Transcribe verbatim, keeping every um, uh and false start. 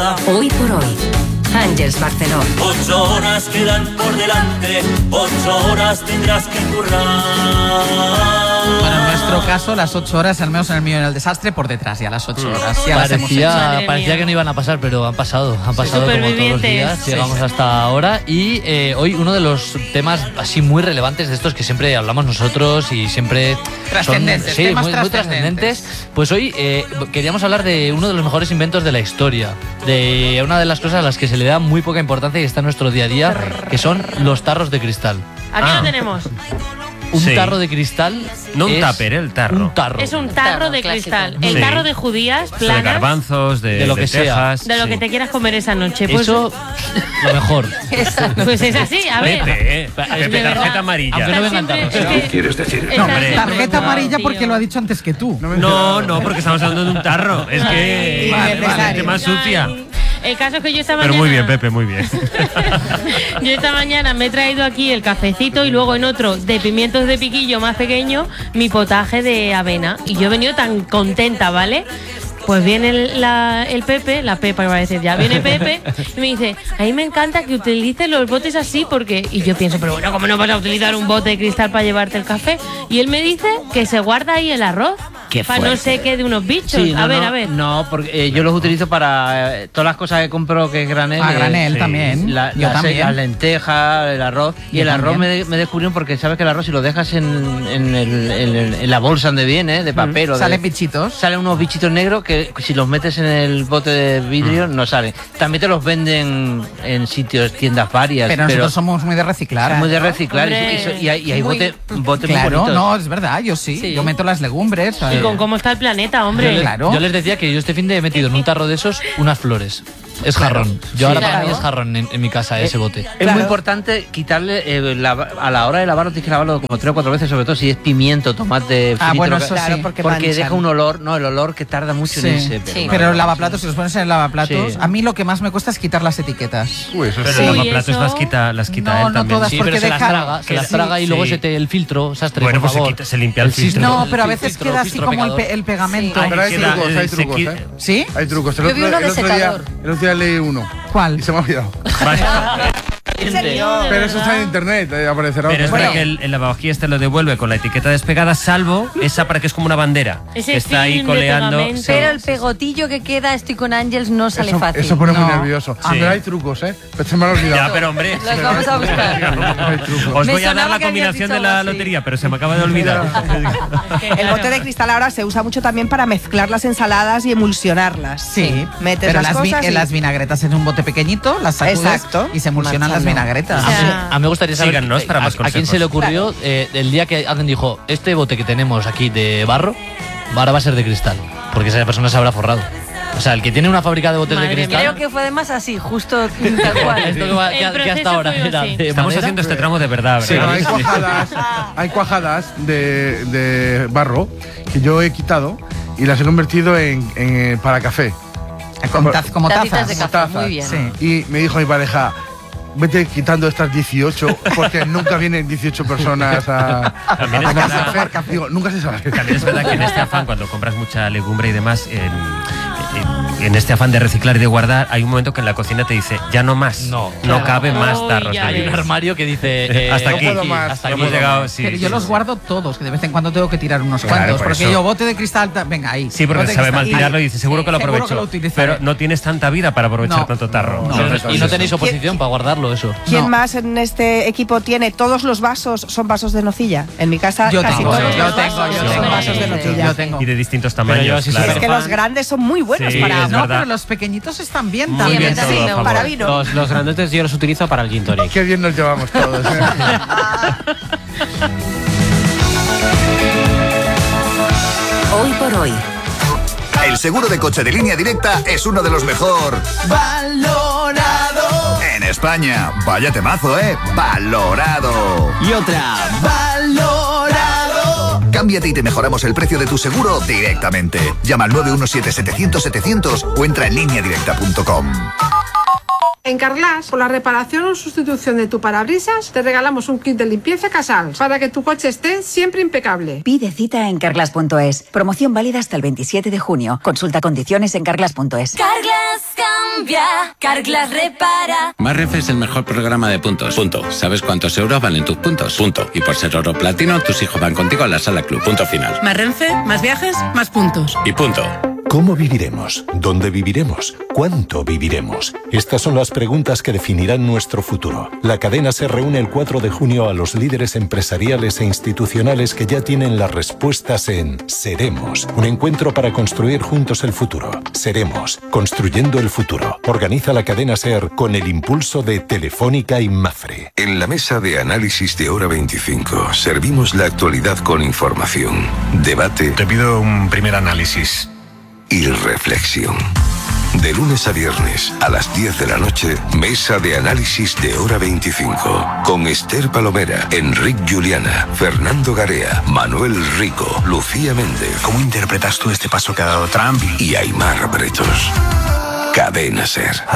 nada. Hoy por hoy, Àngels Barceló. Ocho horas quedan por delante, ocho horas tendrás que currar. Bueno, en nuestro caso, las ocho horas, al menos en el mío en el desastre, por detrás ya las ocho horas. Ya las hemos hecho. Parecía, parecía que no iban a pasar, pero han pasado. Han pasado como todos los días. Llegamos hasta ahora. Y eh, hoy uno de los temas así muy relevantes de estos que siempre hablamos nosotros y siempre trascendentes, son, sí, temas muy, muy trascendentes. Pues hoy eh, queríamos hablar de uno de los mejores inventos de la historia, de una de las cosas a las que se le da muy poca importancia y está en nuestro día a día, que son los tarros de cristal. Aquí ah. lo tenemos. Un Sí. tarro de cristal. No un es tupper, el tarro. Un tarro. Es un tarro, Tarro de clásico. cristal. El Sí. tarro de judías, De planas, garbanzos, de, De lo que sea. tejas, de lo que sí. te quieras comer esa noche. Pues, Eso, lo mejor. pues es así, a ver. Pepe, eh. Pepe, de verdad. tarjeta amarilla. Aunque no Están vengan siempre- tarros. es que- ¿Quieres decir? están No, siempre tarjeta igual, amarilla tío. porque lo ha dicho antes que tú. No, no, porque estamos hablando de un tarro. Es que Vale, es vale. gente más sucia. El caso es que yo esta mañana... Pero muy bien, Pepe, muy bien. Yo esta mañana me he traído aquí el cafecito y luego en otro de pimientos de piquillo más pequeño mi potaje de avena. Y yo he venido tan contenta, ¿vale? Pues viene el, la, el Pepe, la Pepa iba a decir ya, viene Pepe y me dice, a mí me encanta que utilices los botes así porque... Y yo pienso, pero bueno, ¿cómo no vas a utilizar un bote de cristal para llevarte el café? Y él me dice que se guarda ahí el arroz. Qué para no fuerte. sé qué de unos bichos. Sí, no, a ver, no, a ver. No, porque eh, yo los utilizo para eh, todas las cosas que compro que es granel. A eh, granel sí. también. La- Yo las, también. las lentejas, el arroz. Y Yo el arroz también. me, me descubrieron porque sabes que el arroz si lo dejas en, en, el- en el- en la bolsa donde viene, de papel o de... Salen bichitos. Salen unos bichitos negros que si los metes en el bote de vidrio no salen. También te los venden en sitios, tiendas varias. Pero nosotros somos muy de reciclar. muy de reciclar y, Hombre. y so- y hay, y hay Muy- bote- botes muy Claro, bonitos. no, es verdad, yo sí. Sí. Yo meto las legumbres. Y con cómo está el planeta, hombre. Yo, Claro. yo les decía que yo este fin de he metido en un tarro de esos unas flores. Es jarrón. Yo ahora para Claro. mí es jarrón en, en mi casa ese bote. Es muy importante quitarle, eh, la- a la hora de lavarlo tienes que lavarlo como tres o cuatro veces, sobre todo si es pimiento, tomate, Ah, frito, bueno, lo que- eso Claro, sí. porque porque manchan. deja un olor, no, el olor que tarda mucho Sí. en irse. Sí. Pero el no, lavaplatos, si los pones en el lavaplatos, Sí. a mí lo que más me cuesta es quitar las etiquetas. Uy, eso Pero es... Sí, el lavaplatos eso- las quita, las quita No, él no también. todas, Sí, porque pero se las deja- traga, se que las sí, traga y luego sí. se te el filtro, sastre, Bueno, por pues se favor. quita- se limpia el filtro. No, pero a Sí, veces filtro, queda así filtro como el, pecador. pe- el pegamento. Ay, Pero hay queda- trucos, hay se trucos, quita- ¿eh? ¿Sí? Hay trucos. El Yo otro, vi uno el de otro día, secador. el otro día leí uno ¿Cuál? y se me ha olvidado. Vale. ¿En serio? ¿De Pero eso está en verdad? internet, eh, aparecerá. Pero es Bueno, verdad que el, el lavavajillas te lo devuelve con la etiqueta despegada, salvo esa para que es como una bandera. Ese que está ahí film de coleando. pegamento. Sí. Pero el pegotillo que queda, estoy con Ángels, no sale eso, fácil. eso pone muy No. nervioso. Sí. Pero hay trucos, ¿eh? Pero se me ha olvidado. Ya, pero hombre. Los vamos a buscar. Hay trucos. Os Me voy a dar sonaba la que habías combinación dicho de la algo así. lotería, pero se me acaba de olvidar. El bote de cristal ahora se usa mucho también para mezclar las ensaladas y emulsionarlas. Sí, Metes pero las las, vi- cosas en y- las vinagretas en un bote pequeñito, las sacudes Exacto. y se emulsionan las Marchando. vinagretas. O sea, A mí me gustaría saber Síganos para a- más a, quién consejos. se le ocurrió eh, el día que alguien dijo, este bote que tenemos aquí de barro, ahora va a ser de cristal, porque esa persona se habrá forrado. O sea, el que tiene una fábrica de botes Madre de mía. cristal... Creo que fue además así, justo tal cual. Esto que, va- que- El que hasta proceso ahora fue era así. de Estamos madera. haciendo este tramo de verdad, Sí, ¿verdad? hay cuajadas, hay cuajadas de, de barro que yo he quitado y las he convertido en, en para café. Como, taz- como Tacitas de tazas. café, Tazas. muy bien. Sí. Y me dijo mi pareja, vete quitando estas dieciocho porque nunca vienen dieciocho personas a, También a es tomar verdad. café. Digo, nunca se sabe. También es verdad que en este afán, cuando compras mucha legumbre y demás, en, en- en este afán de reciclar y de guardar, hay un momento que en la cocina te dice, ya no más, No, no claro. cabe más Uy, tarros ya de Hay un ves. vidrio. armario que dice... eh, Hasta no aquí, puedo más. hasta hemos aquí. llegado, sí, Pero sí, yo los sí. guardo todos, que de vez en cuando tengo que tirar unos Claro, cuantos. por Porque eso. yo, bote de cristal, ta- venga ahí. Sí, porque Bote de sabe cristal, mal tirarlo y dice, seguro que lo Seguro que aprovecho. lo utilizaré. Pero no tienes tanta vida para aprovechar No. tanto tarro. No. Pero- no, y no no, tenéis oposición para guardarlo, eso. ¿Quién No. más en este equipo tiene todos los vasos? Son vasos de nocilla. En mi casa Yo casi tengo, todos yo los tengo, vasos yo son tengo. vasos de nocilla. Yo tengo. Y de distintos yo tamaños, así claro. Es que los grandes son muy buenos Sí, para, es No, verdad. pero los pequeñitos están bien Muy también. bien Sí, todo, no, a favor. para vino. Los, los grandotes yo los utilizo para el gin tonic. Qué bien nos llevamos todos. ¿eh? Hoy por hoy. El seguro de coche de Línea Directa es uno de los mejor valorado en España. Vaya temazo, ¿eh? Valorado. Y otra. Valorado. Cámbiate y te mejoramos el precio de tu seguro directamente. Llama al nueve uno siete, setecientos, setecientos o entra en línea directa punto com. En Carglass, por la reparación o sustitución de tu parabrisas, te regalamos un kit de limpieza Casals para que tu coche esté siempre impecable. Pide cita en carglass punto es. Promoción válida hasta el veintisiete de junio. Consulta condiciones en carglass punto es. Carglass cambia, Carglass repara. Más Renfe es el mejor programa de puntos. Punto. ¿Sabes cuántos euros valen tus puntos? Punto. Y por ser oro platino, tus hijos van contigo a la sala club. Punto final. Más Renfe, más viajes, más puntos. Y punto. ¿Cómo viviremos? ¿Dónde viviremos? ¿Cuánto viviremos? Estas son las preguntas que definirán nuestro futuro. La cadena se reúne el cuatro de junio a los líderes empresariales e institucionales que ya tienen las respuestas en Seremos, un encuentro para construir juntos el futuro. Seremos, construyendo el futuro. Organiza la cadena SER con el impulso de Telefónica y Mafre. En la mesa de análisis de Hora veinticinco servimos la actualidad con información, debate. Te pido un primer análisis. Y reflexión. De lunes a viernes a las diez de la noche, mesa de análisis de Hora veinticinco. Con Esther Palomera, Enric Juliana, Fernando Garea, Manuel Rico, Lucía Méndez. ¿Cómo interpretas tú este paso que ha dado Trump? Y Aimar Bretos. Cadena SER.